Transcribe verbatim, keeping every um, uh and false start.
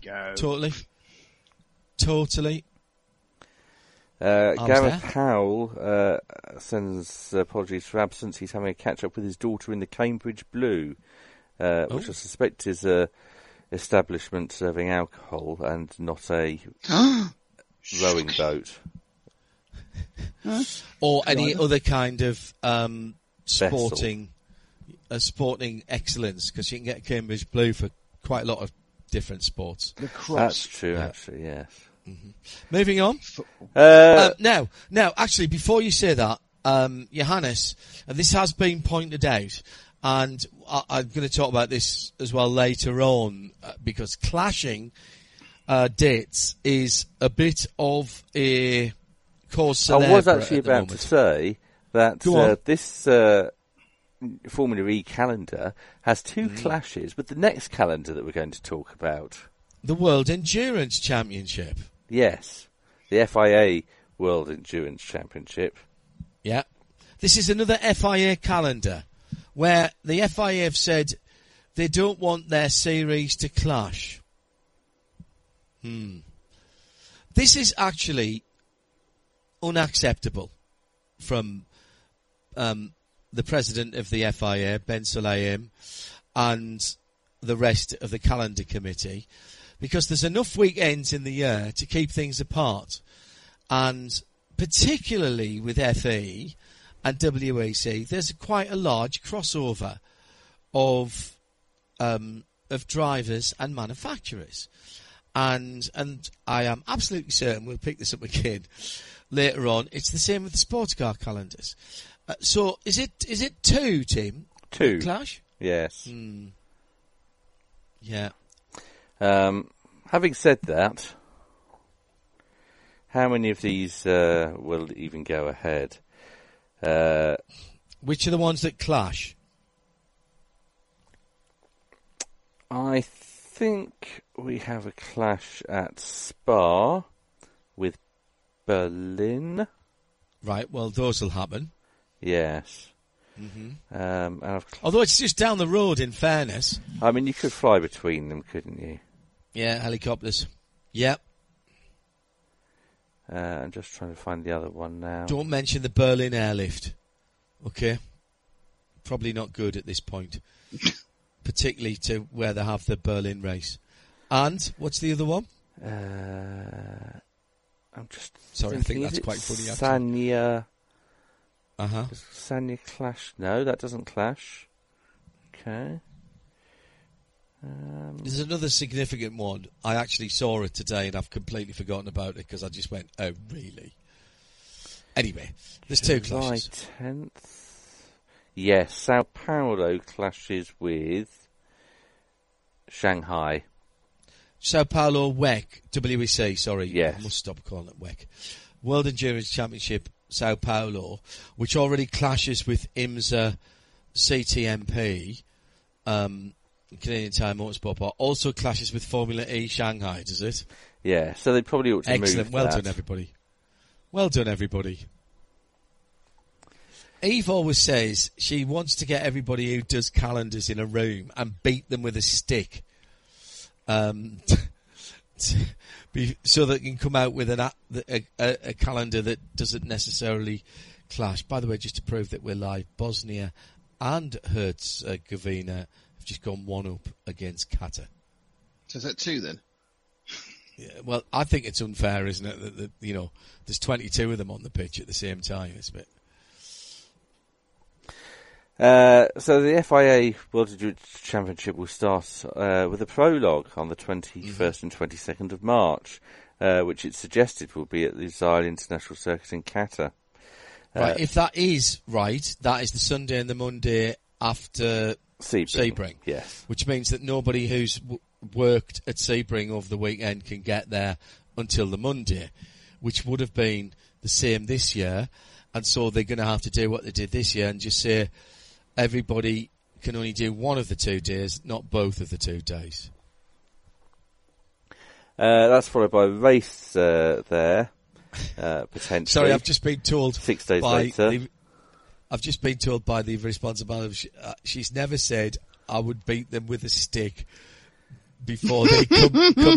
go. Totally. Totally. Uh, I was Gareth there. Howell uh, sends apologies for absence. He's having a catch-up with his daughter in the Cambridge Blue, uh, Oh. which I suspect is a establishment serving alcohol and not a rowing boat. Or any other kind of um, sporting uh, sporting excellence, because you can get Cambridge Blue for quite a lot of different sports. The cross. That's true, Yeah. actually, yes. Moving on. Uh, Uh, now, now, actually, before you say that, um, Johannes, and this has been pointed out, and I, I'm going to talk about this as well later on, uh, because clashing uh, dates is a bit of a cause I was célèbre actually at the about to moment. say that Go on. uh, this uh, Formula E calendar has two Mm. clashes with the next calendar that we're going to talk about. The World Endurance Championship. Yes, the F I A World Endurance Championship. Yeah. This is another F I A calendar where the F I A have said they don't want their series to clash. Hmm. This is actually unacceptable from um, the president of the F I A, Ben Sulayem, and the rest of the calendar committee, because there's enough weekends in the year to keep things apart. And particularly with F E and W E C, there's quite a large crossover of um, of drivers and manufacturers. And and I am absolutely certain we'll pick this up again later on. It's the same with the sports car calendars. Uh, so is it is it two, Tim? Two. Clash? Yes. Mm. Yeah. Um, having said that, how many of these uh, will even go ahead? Uh, Which are the ones that clash? I think we have a clash at Spa with Berlin. Right, well, those will happen. Yes. Mm-hmm. Um, and I've, Although it's just down the road, in fairness. I mean, you could fly between them, couldn't you? Yeah, helicopters. Yep. Uh, I'm just trying to find the other one now. Don't mention the Berlin airlift. Okay? Probably not good at this point. Particularly to where they have the Berlin race. And, what's the other one? Uh, I'm just Sorry, I thinking, think is that's it quite funny, actually. Sanya. Uh-huh. Does Sanya clash? No, that doesn't clash. Okay. Um, There's another significant one. I actually saw it today and I've completely forgotten about it because I just went, oh, really? Anyway, there's two July clashes. tenth. Yes, Sao Paulo clashes with Shanghai. Sao Paulo W E C, W E C, sorry. Yes. I must stop calling it W E C. World Endurance Championship, Sao Paulo, which already clashes with IMSA C T M P, um, Canadian Tire Motorsport Park, also clashes with Formula E Shanghai, does it? Yeah, so they probably ought to Excellent. move Well that. done, everybody. Well done, everybody. Eve always says she wants to get everybody who does calendars in a room and beat them with a stick. Um, to be, so that you can come out with an, a, a, a calendar that doesn't necessarily clash. By the way, just to prove that we're live, Bosnia and Herzegovina have just gone one up against Qatar. So is that two then? Yeah, well, I think it's unfair, isn't it? That, that you know, there's twenty-two of them on the pitch at the same time. It's a bit. Uh, so the F I A World Endurance Championship will start uh, with a prologue on the twenty-first mm-hmm. and twenty-second of March, uh, which it's suggested will be at the Lusail International Circuit in Qatar. Uh, Right, if that is right, that is the Sunday and the Monday after Sebring. Sebring. Yes. Which means that nobody who's w- worked at Sebring over the weekend can get there until the Monday, which would have been the same this year. And so they're going to have to do what they did this year and just say everybody can only do one of the two days, not both of the two days. Uh, that's followed by a race uh, there, uh, potentially. Sorry, I've just been told Six days by later. the, I've just been told by the responsible. She, uh, she's never said I would beat them with a stick before they come, come